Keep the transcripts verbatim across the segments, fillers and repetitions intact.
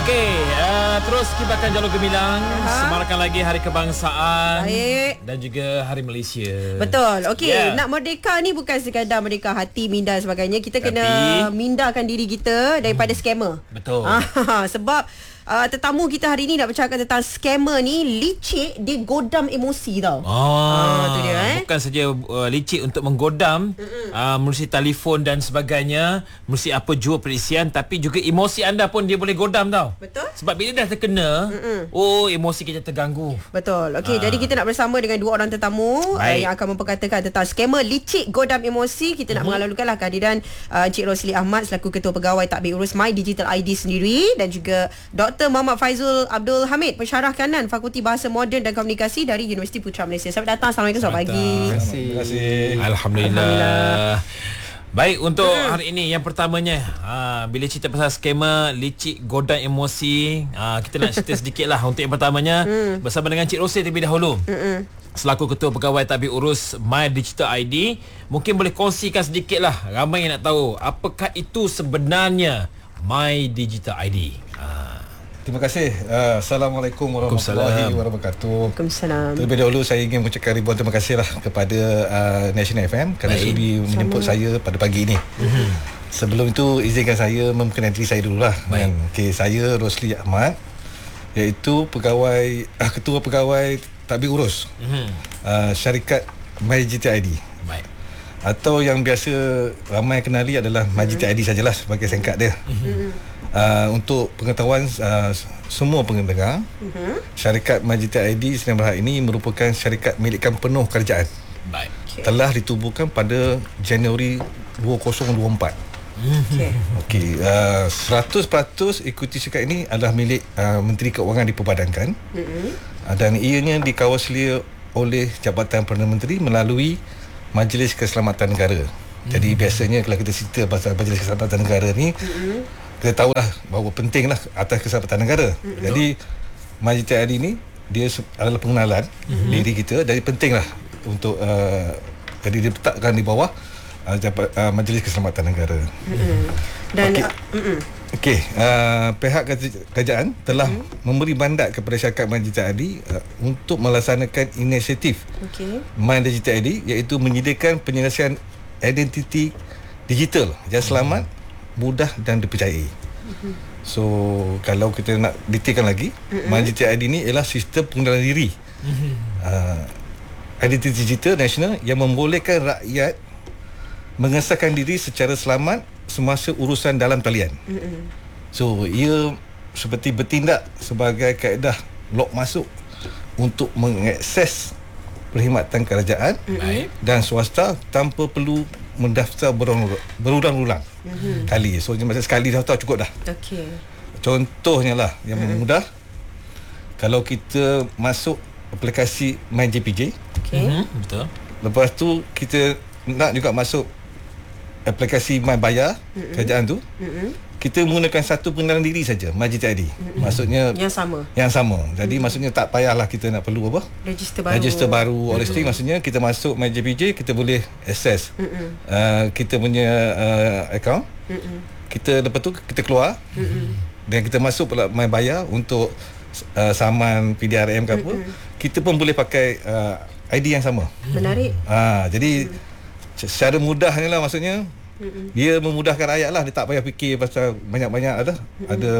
Okey, uh, terus kibarkan jalur gemilang, Aha. semarakkan lagi Hari Kebangsaan. Baik. Dan juga Hari Malaysia. Betul. Okey, yeah. nak merdeka ni bukan sekadar merdeka hati, minda dan sebagainya. Kita Tapi, kena mindakan diri kita daripada hmm. scammer. Betul. Ah, sebab Uh, tetamu kita hari ni nak bercakap tentang scammer ni licik, dia godam emosi tau. Ah, ah tu dia eh. Bukan saja uh, licik untuk menggodam, uh, melalui telefon dan sebagainya, mesti apa jua perisian, tapi juga emosi anda pun dia boleh godam tau. Betul. Sebab bila dah terkena, Mm-mm. oh emosi kita terganggu. Betul. Okey, ah. jadi kita nak bersama dengan dua orang tetamu uh, yang akan memperkatakan tentang scammer licik godam emosi. Kita nak mm-hmm. mengalu-alukanlah kehadiran uh, Encik Rosli Ahmad selaku Ketua Pegawai Tadbir Urus My Digital I D sendiri, dan juga Doktor Muhammad Faizul Abdul Hamid, pensyarah kanan Fakulti Bahasa Moden dan Komunikasi dari Universiti Putra Malaysia. Selamat datang. Assalamualaikum. Selamat pagi. Terima kasih. Alhamdulillah. Alhamdulillah. Baik, untuk hmm. hari ini yang pertamanya, ha, bila cerita pasal scammer licik godam emosi, ha, kita nak cerita sedikit lah. Untuk yang pertamanya hmm. bersama dengan Cik Rosli terlebih dahulu, hmm. selaku Ketua Pegawai Tadbir Urus My Digital I D. Mungkin boleh kongsikan sedikit lah, ramai yang nak tahu apakah itu sebenarnya My Digital I D. ha. Terima kasih. Uh, Assalamualaikum warahmatullahi wabarakatuh. Waalaikumsalam. Terlebih dahulu saya ingin mengucapkan ribuan terima kasih lah kepada uh, National F M kerana Baik. sudi menjemput Sama. saya pada pagi ini. Mm-hmm. Sebelum itu izinkan saya memperkenalkan diri saya dululah. Okay, saya Rosli Ahmad, iaitu pegawai uh, Ketua Pegawai Tadbir Urus mm-hmm. uh, syarikat My Digital I D. Baik. Atau yang biasa ramai kenali adalah My Digital I D sajalah sebagai singkat dia. Mm-hmm. Uh, untuk pengetahuan uh, semua pendengar, uh-huh. syarikat My Digital I D Sdn Bhd ini merupakan syarikat milikan penuh kerajaan. Baik. Okay. Telah ditubuhkan pada Januari dua ribu dua puluh empat. Okey. Okey, uh, seratus peratus ikuti syarikat ini adalah milik uh, Menteri Keuangan diperbadankan. Uh-huh. Uh, dan ianya dikawal oleh Jabatan Perdana Menteri melalui Majlis Keselamatan Negara. Uh-huh. Jadi biasanya kalau kita cerita pasal Majlis Keselamatan Negara ni, uh-huh. kita tahulah bahawa pentinglah atas keselamatan negara. Mm-hmm. Jadi My Digital I D ni dia adalah pengenalan mm-hmm. diri kita. Jadi pentinglah untuk uh, jadi dia letakkan di bawah uh, jabat, uh, Majlis Keselamatan Negara. Mm-hmm. Dan okey, uh, okay. uh, pihak kerajaan telah mm-hmm. memberi mandat kepada syarikat My Digital I D uh, untuk melaksanakan inisiatif okay. My Digital I D, iaitu menyediakan penyelesaian identiti digital yang selamat, mm-hmm. mudah dan dipercayai. Mm-hmm. So kalau kita nak detailkan lagi, mm-hmm. My Digital I D ni ialah sistem pengenalan diri, mm-hmm. uh, identiti digital nasional yang membolehkan rakyat mengesahkan diri secara selamat semasa urusan dalam talian. Mm-hmm. So ia seperti bertindak sebagai kaedah log masuk untuk mengakses perkhidmatan kerajaan mm-hmm. dan swasta tanpa perlu mendaftar berulang-ulang mm-hmm. kali. So macam sekali daftar cukup dah. Okey. Contohnya lah yang mm-hmm. mudah, kalau kita masuk aplikasi My J P J. Okey. Mm-hmm. Betul. Lepas tu kita nak juga masuk aplikasi My Bayar mm-hmm. kerajaan tu. Mm-hmm. Kita menggunakan satu pengenalan diri saja, My Digital I D. Mm-hmm. Maksudnya yang sama. Yang sama. Jadi mm-hmm. maksudnya tak payahlah kita nak perlu apa? Register baru. Register baru. Mm-hmm. All this thing, maksudnya kita masuk My J P J, kita boleh access mm-hmm. uh, kita punya uh, account. Mm-hmm. Kita lepas tu kita keluar. Mm-hmm. Dan kita masuk pula My Bayar untuk uh, saman P D R M ke apa. Mm-hmm. Kita pun boleh pakai uh, I D yang sama. Menarik. Ah, uh, jadi mm-hmm. secara mudahnya lah, maksudnya Mm-mm. dia memudahkan rakyat lah. Dia tak payah fikir pasal banyak-banyak ada Mm-mm. ada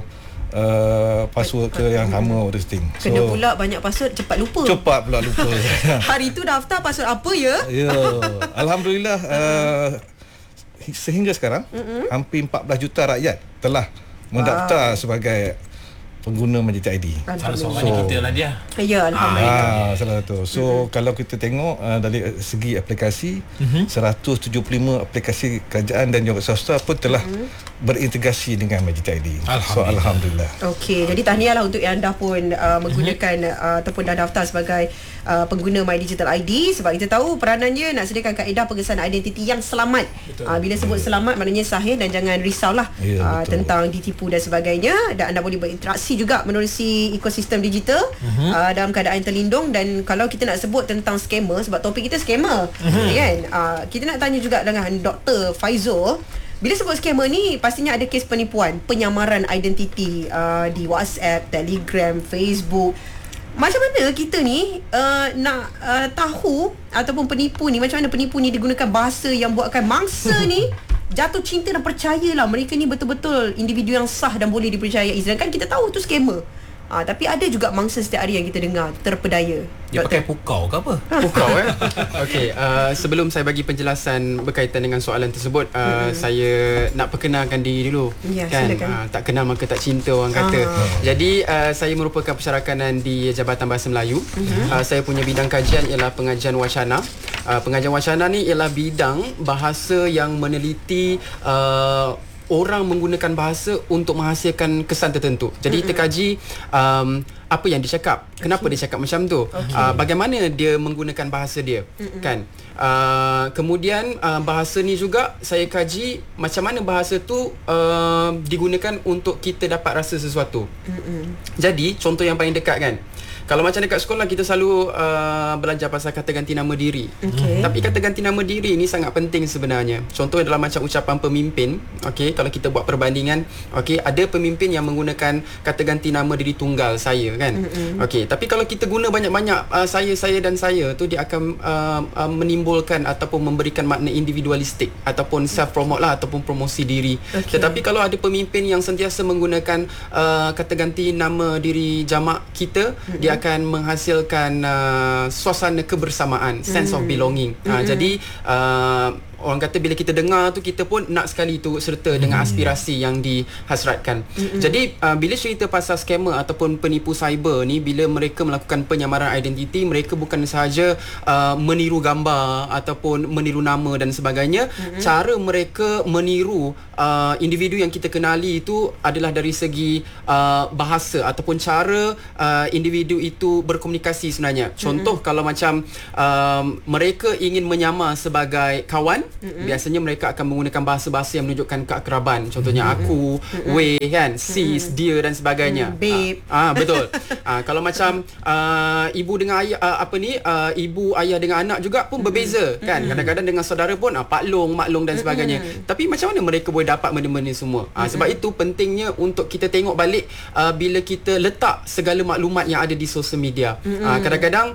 uh, password ke yang sama, this thing. Kena so, pula banyak password cepat lupa. Cepat pula lupa. Hari tu daftar password apa ya? Ya, alhamdulillah uh, sehingga sekarang Mm-mm. hampir empat belas juta rakyat telah mendaftar wow. sebagai pengguna My Digital I D. Salah seorang so, kita lah dia. Ya, alhamdulillah. Ah, salah tu. So mm-hmm. kalau kita tengok uh, dari segi aplikasi, mm-hmm. seratus tujuh puluh lima aplikasi kerajaan dan juga swasta pun telah mm-hmm. berintegrasi dengan My Digital I D. Alhamdulillah. So alhamdulillah. Okey, jadi tahniahlah untuk yang anda pun uh, menggunakan mm-hmm. uh, ataupun dah daftar sebagai uh, pengguna My Digital I D, sebab kita tahu peranannya nak sediakan kaedah pengesahan identiti yang selamat. Uh, bila sebut selamat maknanya sahih dan jangan risaulah ya, uh, tentang ditipu dan sebagainya, dan anda boleh berinteraksi juga menerusi ekosistem digital uh-huh. uh, dalam keadaan terlindung. Dan kalau kita nak sebut tentang scammer, sebab topik kita scammer uh-huh. kan, uh, kita nak tanya juga dengan Doktor Faizul, bila sebut scammer ni, pastinya ada kes penipuan, penyamaran identiti uh, di WhatsApp, Telegram, Facebook. Macam mana kita ni uh, nak uh, tahu ataupun penipu ni, macam mana penipu ni digunakan bahasa yang buatkan mangsa ni jatuh cinta dan percayalah mereka ni betul-betul individu yang sah dan boleh dipercayai. Sedangkan kita tahu tu scammer. Ah, tapi ada juga mangsa setiap hari yang kita dengar terpedaya. Dia pakai pukau ke apa? Pukau eh. Okey, uh, sebelum saya bagi penjelasan berkaitan dengan soalan tersebut, uh, mm-hmm. saya nak perkenalkan diri dulu. Ya, kan uh, tak kenal maka tak cinta orang kata. Ah. Jadi uh, saya merupakan pensyarakanan di Jabatan Bahasa Melayu. Mm-hmm. Uh, saya punya bidang kajian ialah pengajian wacana. Uh, pengajian wacana ni ialah bidang bahasa yang meneliti uh, orang menggunakan bahasa untuk menghasilkan kesan tertentu. Jadi mm-hmm. kita kaji um, apa yang dia cakap, kenapa okay. dia cakap macam tu, okay. uh, bagaimana dia menggunakan bahasa dia, mm-hmm. kan. Uh, kemudian uh, bahasa ni juga saya kaji macam mana bahasa tu uh, digunakan untuk kita dapat rasa sesuatu. Mm-hmm. Jadi contoh yang paling dekat kan, kalau macam dekat sekolah kita selalu uh, belajar pasal kata ganti nama diri. Okay. Tapi kata ganti nama diri ni sangat penting sebenarnya. Contoh dalam macam ucapan pemimpin, okey, kalau kita buat perbandingan, okey, ada pemimpin yang menggunakan kata ganti nama diri tunggal, saya kan. Mm-hmm. Okey, tapi kalau kita guna banyak-banyak uh, saya saya dan saya tu, dia akan uh, uh, menimbulkan ataupun memberikan makna individualistik ataupun self promote lah ataupun promosi diri. Okay. Tetapi kalau ada pemimpin yang sentiasa menggunakan uh, kata ganti nama diri jamak kita, mm-hmm. dia akan menghasilkan uh, suasana kebersamaan, sense mm. of belonging. Mm-hmm. Uh, jadi uh, orang kata bila kita dengar tu, kita pun nak sekali turut serta dengan aspirasi yang dihasratkan. Mm-hmm. Jadi uh, bila cerita pasal scammer ataupun penipu cyber ni, bila mereka melakukan penyamaran identiti, mereka bukan sahaja uh, meniru gambar ataupun meniru nama dan sebagainya. Mm-hmm. Cara mereka meniru uh, individu yang kita kenali itu adalah dari segi uh, bahasa ataupun cara uh, individu itu berkomunikasi sebenarnya. Contoh mm-hmm. kalau macam uh, mereka ingin menyamar sebagai kawan, mm-hmm. biasanya mereka akan menggunakan bahasa-bahasa yang menunjukkan keakraban. Contohnya mm-hmm. aku, mm-hmm. we kan, sis, mm-hmm. dia dan sebagainya. Mm, babe. Ah, ah betul. ah kalau macam uh, ibu dengan ayah uh, apa ni, uh, ibu ayah dengan anak juga pun mm-hmm. berbeza kan. Mm-hmm. Kadang-kadang dengan saudara pun uh, pak long, mak long dan sebagainya. Mm-hmm. Tapi macam mana mereka boleh dapat benda-benda semua? Ah mm-hmm. sebab itu pentingnya untuk kita tengok balik uh, bila kita letak segala maklumat yang ada di sosial media. Mm-hmm. Ah kadang-kadang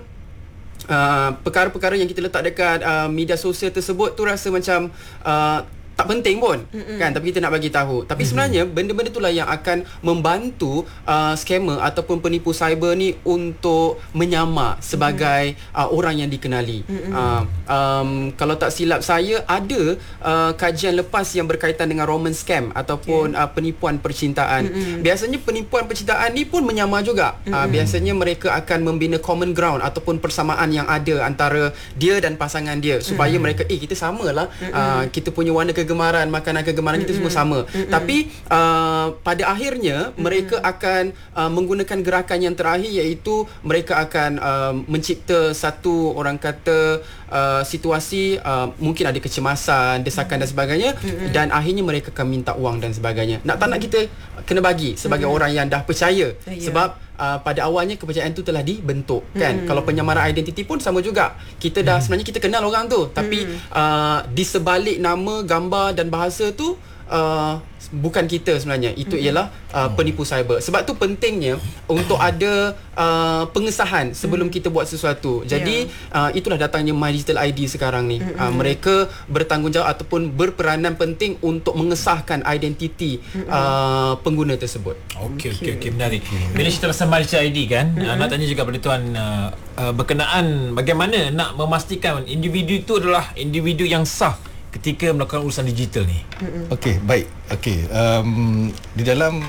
Uh, perkara-perkara yang kita letak dekat uh, media sosial tersebut tu rasa macam uh, tak penting pun, mm-mm. kan, tapi kita nak bagi tahu. Tapi mm-hmm. sebenarnya benda-benda itulah yang akan membantu uh, scammer ataupun penipu cyber ni untuk menyamar sebagai mm-hmm. uh, orang yang dikenali. Mm-hmm. Uh, um, kalau tak silap saya, ada uh, kajian lepas yang berkaitan dengan romance scam ataupun okay. uh, penipuan percintaan. Mm-hmm. Biasanya penipuan percintaan ni pun menyamar juga. Mm-hmm. Uh, biasanya mereka akan membina common ground ataupun persamaan yang ada antara dia dan pasangan dia, supaya mm-hmm. mereka eh kita samalah, mm-hmm. uh, kita punya warna kegemaran, makanan kegemaran mm-hmm. kita semua sama. Mm-hmm. Tapi uh, pada akhirnya mm-hmm. mereka akan uh, menggunakan gerakan yang terakhir, iaitu mereka akan uh, mencipta satu, orang kata, uh, situasi uh, mungkin ada kecemasan, desakan mm-hmm. dan sebagainya, mm-hmm. dan akhirnya mereka akan minta wang dan sebagainya. Nak tak nak kita kena bagi sebagai mm-hmm. orang yang dah percaya. Yeah. Sebab Uh, pada awalnya kepercayaan tu telah dibentuk, kan. Hmm. Kalau penyamaran identiti pun sama juga. Kita dah hmm. sebenarnya kita kenal orang tu, tapi hmm. uh, di sebalik nama, gambar dan bahasa tu uh, bukan kita sebenarnya. Itu hmm. ialah uh, penipu cyber. Sebab tu pentingnya untuk ada uh, pengesahan sebelum hmm. kita buat sesuatu. Jadi yeah. uh, itulah datangnya My Digital I D sekarang ni. Hmm. Uh, mereka bertanggungjawab ataupun berperanan penting untuk mengesahkan identiti hmm. uh, pengguna tersebut. Okey, okey, okey, menarik. Bila cerita pasal My Digital I D kan, hmm. uh, nak tanya juga pada tuan uh, uh, berkenaan bagaimana nak memastikan individu itu adalah individu yang sah ketika melakukan urusan digital ni. Okey, baik. Okey, um, di dalam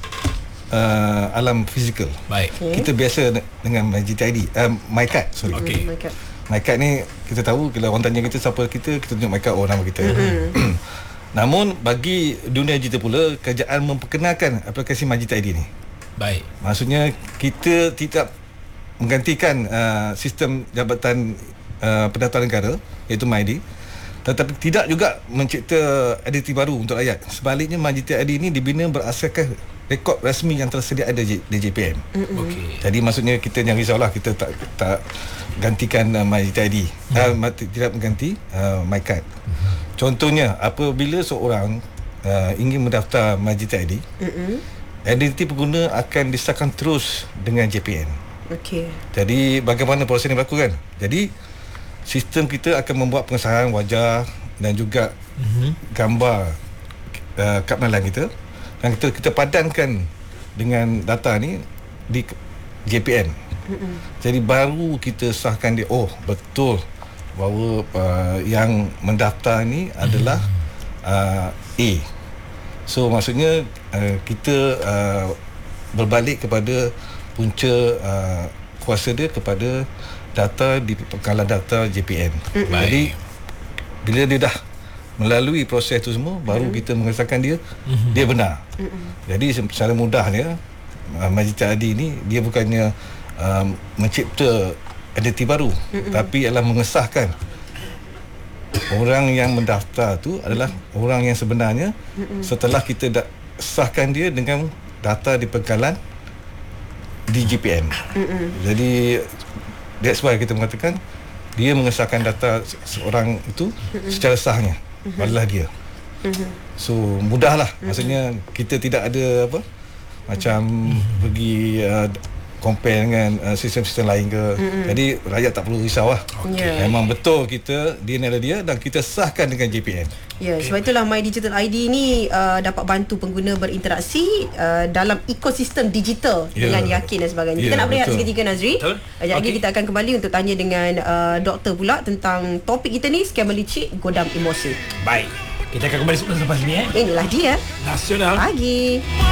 uh, alam fizikal, baik, okay. kita biasa dengan My Digital I D, um, MyCard, sorry. Okey. MyCard. MyCard ni kita tahu, kalau orang tanya kita siapa kita, kita tunjuk MyCard, oh nama kita. Mm-hmm. Namun bagi dunia digital pula, kerajaan memperkenalkan aplikasi My Digital I D ni. Baik. Maksudnya kita tidak menggantikan uh, sistem Jabatan uh, Pendaftaran Negara, iaitu MyID, tetapi tidak juga mencipta identiti baru untuk rakyat. Sebaliknya, My Digital I D ini dibina berasaskan rekod rasmi yang tersedia ada di J P M. Okey. Jadi maksudnya kita jangan risaulah, kita tak tak gantikan uh, MyJT I D. Hmm. Uh, tidak mengganti uh, MyCard. Hmm. Contohnya apabila seorang uh, ingin mendaftar MyJT I D, hmm. identiti pengguna akan disahkan terus dengan J P N. Okey. Jadi bagaimana proses ini berlaku kan? Jadi sistem kita akan membuat pengesahan wajah dan juga hmm. gambar uh, kad pengenalan kita, dan kita kita padankan dengan data ni di J P N. Mm-mm. Jadi baru kita sahkan dia, oh betul bahawa uh, yang mendaftar ni adalah uh, A. So maksudnya uh, kita uh, berbalik kepada punca uh, kuasa dia kepada data di pengkalan data J P N. Mm-mm. Jadi bila dia dah melalui proses itu semua, baru mm-hmm. kita mengesahkan dia mm-hmm. dia benar. Mm-hmm. Jadi secara mudahnya uh, MyJT I D ni dia bukannya uh, mencipta identiti baru, mm-hmm. tapi ialah mengesahkan orang yang mendaftar tu adalah mm-hmm. orang yang sebenarnya, mm-hmm. setelah kita dah sahkan dia dengan data di pengkalan di J P N. Mm-hmm. Jadi that's why kita mengatakan dia mengesahkan data seorang itu mm-hmm. secara sahnya. Adalah dia. Mm-hmm. So mudahlah. Mm-hmm. Maksudnya kita tidak ada apa macam mm-hmm. pergi uh, compare dengan uh, sistem-sistem lain ke. Mm-hmm. Jadi rakyat tak perlu risau lah. Okay. Yeah. Memang betul kita dia ni adalah dia dan kita sahkan dengan J P N. Ya, yeah, sebab itulah My Digital I D ni uh, dapat bantu pengguna berinteraksi uh, dalam ekosistem digital yeah. dengan yakin dan sebagainya. Yeah, kita nak berehat seketika, Nazri. Sekejap okay. lagi kita akan kembali untuk tanya dengan uh, doktor pula tentang topik kita ni, skema licik godam emosi. Baik. Kita akan kembali selepas ini eh. Inilah dia Nasional Pagi.